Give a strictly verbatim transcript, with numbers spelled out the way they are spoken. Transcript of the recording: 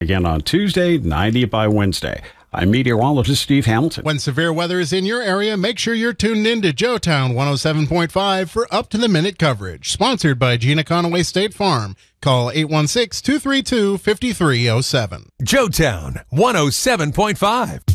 Again on Tuesday, ninety by Wednesday. I'm meteorologist Steve Hamilton. When severe weather is in your area, make sure you're tuned in to Joetown one oh seven point five for up-to-the-minute coverage. Sponsored by Gina Conaway State Farm. Call eight one six, two three two, five three zero seven. Joetown one oh seven point five.